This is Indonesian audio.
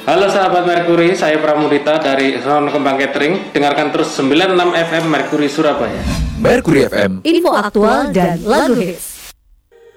Halo sahabat Merkuri, saya Pramudita dari Sound Kembang Catering. Dengarkan terus 96 FM Merkuri Surabaya. Merkuri FM, info aktual dan lagu hits.